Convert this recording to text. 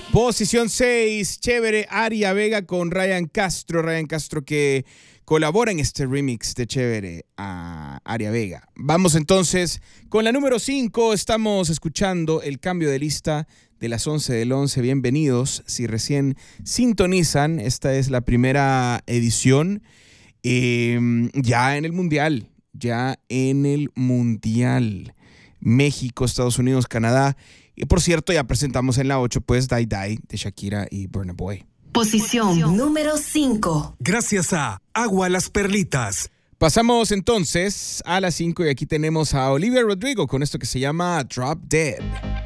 Posición 6, Chévere, Aria Vega con Ryan Castro. Ryan Castro que colabora en este remix de Chévere a Aria Vega. Vamos entonces con la número 5. Estamos escuchando el cambio de lista de las 11 del 11. Bienvenidos. Si recién sintonizan, esta es la primera edición ya en el Mundial. México, Estados Unidos, Canadá. Y por cierto, ya presentamos en la 8, pues, Die Die de Shakira y Burna Boy. Posición número 5. Gracias a Agua Las Perlitas. Pasamos entonces a la 5 y aquí tenemos a Olivia Rodrigo con esto que se llama Drop Dead.